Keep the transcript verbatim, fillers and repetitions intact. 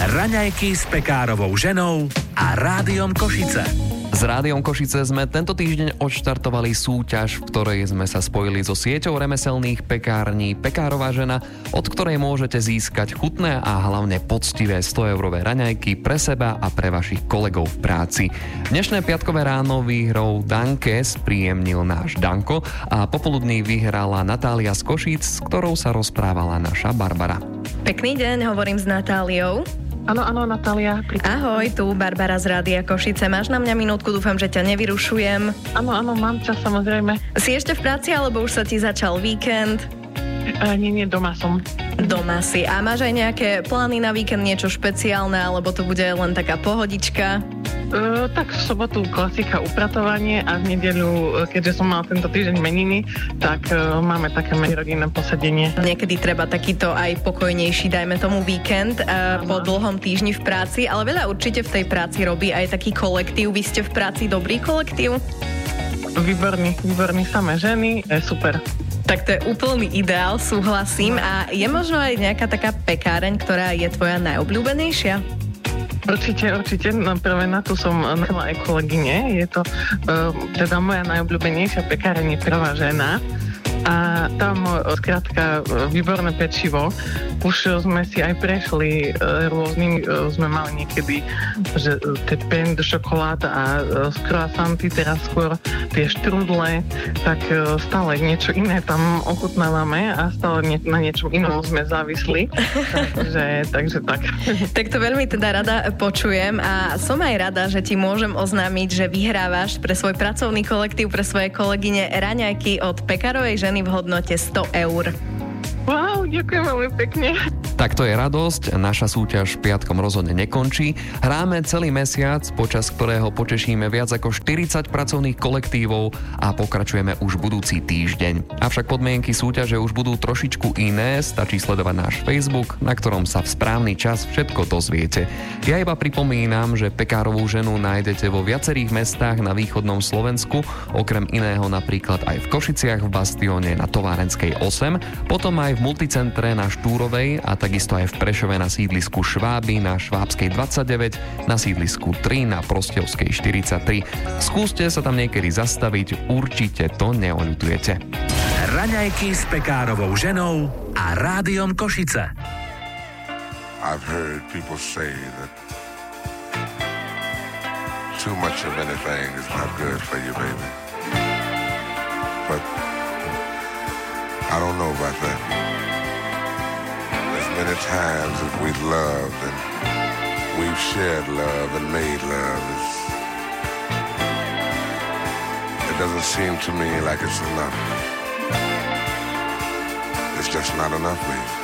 Raňajky s Pekárovou ženou a Rádiom Košice. S Rádiom Košice sme tento týždeň odštartovali súťaž, v ktorej sme sa spojili so sieťou remeselných pekární Pekárová žena, od ktorej môžete získať chutné a hlavne poctivé sto-eurové raňajky pre seba a pre vašich kolegov v práci. Dnešné piatkové ráno výhrou Danke spríjemnil náš Danko a popoludní vyhrala Natália z Košíc, s ktorou sa rozprávala naša Barbara. Pekný deň, hovorím s Natáliou. Áno, áno, Natália. Ahoj, tu Barbara z Rádia Košice. Máš na mňa minútku, dúfam, že ťa nevyrušujem. Áno, áno, mám čas, samozrejme. Si ešte v práci, alebo už sa ti začal víkend? Uh, nie, nie, doma som. Doma si. A máš aj nejaké plány na víkend, niečo špeciálne, alebo to bude len taká pohodička? Uh, tak v sobotu klasika upratovanie a v nedeľu, keďže som mal tento týždeň meniny, tak uh, máme také rodinné posadenie. Niekedy treba takýto aj pokojnejší, dajme tomu víkend uh, po dlhom týždni v práci, ale veľa určite v tej práci robí aj taký kolektív. Vy ste v práci dobrý kolektív? Výborný, výborný, samé ženy, je super. Tak to je úplný ideál, súhlasím. A je možno aj nejaká taká pekáreň, ktorá je tvoja najobľúbenejšia? Určite, určite. No, prvé na tu som nachala aj kolegyne. Je to uh, teda moja najobľúbenejšia pekáreň je Prvá žena. A tam skrátka výborné pečivo. Už sme si aj prešli rôznymi, sme mali niekedy, že tie pain de chocolat a croissanty, teraz skôr tie štrudle, tak stále niečo iné tam ochutnávame a stále nie, na niečom inom sme závisli. takže, takže tak. Tak to veľmi teda rada počujem a som aj rada, že ti môžem oznámiť, že vyhrávaš pre svoj pracovný kolektív, pre svoje kolegyne raňajky od Pekárovej ženy v hodnote sto eur. Wow, ďakujem veľmi pekne. Tak to je radosť, naša súťaž piatkom rozhodne nekončí. Hráme celý mesiac, počas ktorého potešíme viac ako štyridsať pracovných kolektívov a pokračujeme už budúci týždeň. Avšak podmienky súťaže už budú trošičku iné, stačí sledovať náš Facebook, na ktorom sa v správny čas všetko dozviete. Ja iba pripomínam, že Pekárovú ženu nájdete vo viacerých mestách na východnom Slovensku, okrem iného napríklad aj v Košiciach v Bastióne na Továrenskej osem, potom aj v multicentre na Štúrovej a takisto aj v Prešove na sídlisku Šváby, na Švábskej dvadsaťdeväť, na sídlisku tri, na Prostovskej štyridsaťtri. Skúste sa tam niekedy zastaviť, určite to neoľutujete. Raňajky s Pekárovou ženou a Rádiom Košice. I've heard people say that too much of anything is not good for you, baby. But I don't know about that. As many times as we've loved and we've shared love and made love, it's, it doesn't seem to me like it's enough. It's just not enough, baby.